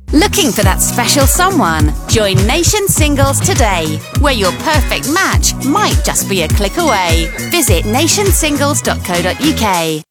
Looking for that special someone? Join Nation Singles today, where your perfect match might just be a click away. Visit nationsingles.co.uk.